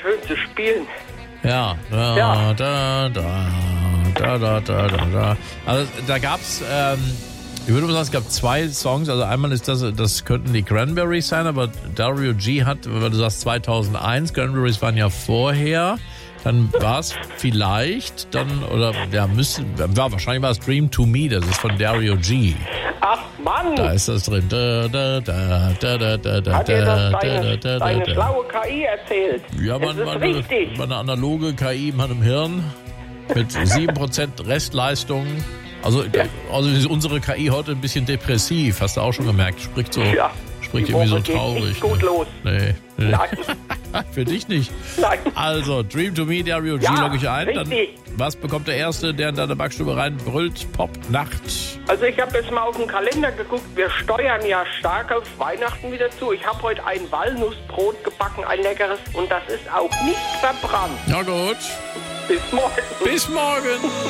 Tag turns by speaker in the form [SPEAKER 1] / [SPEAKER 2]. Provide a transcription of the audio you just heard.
[SPEAKER 1] schön zu spielen.
[SPEAKER 2] Ja.
[SPEAKER 1] Ja.
[SPEAKER 2] Da. Also da gab's, ich würde mal sagen, es gab 2 Songs. Also einmal ist das könnten die Cranberries sein, aber Dario G hat, weil du sagst 2001, Cranberries waren ja vorher. Dann war es vielleicht, wahrscheinlich war es Dream to Me, das ist von Dario G.
[SPEAKER 1] Ach Mann!
[SPEAKER 2] Da ist das drin.
[SPEAKER 1] Hat dir das deine schlaue KI erzählt?
[SPEAKER 2] Ja,
[SPEAKER 1] Das ist richtig.
[SPEAKER 2] eine analoge KI in meinem Hirn mit 7% Restleistung. Also ist unsere KI heute ein bisschen depressiv, hast du auch schon gemerkt. Spricht irgendwie so traurig.
[SPEAKER 1] Nicht gut los.
[SPEAKER 2] Nee.
[SPEAKER 1] Nein.
[SPEAKER 2] Für dich nicht.
[SPEAKER 1] Nein.
[SPEAKER 2] Also, Dream to Me, Dario G, logge ich ein. Dann, was bekommt der Erste, der in deine Backstube reinbrüllt? Pop, Nacht.
[SPEAKER 1] Also ich habe jetzt mal auf den Kalender geguckt. Wir steuern ja stark auf Weihnachten wieder zu. Ich habe heute ein Walnussbrot gebacken, ein leckeres. Und das ist auch nicht verbrannt.
[SPEAKER 2] Na gut.
[SPEAKER 1] Bis morgen.
[SPEAKER 2] Bis morgen.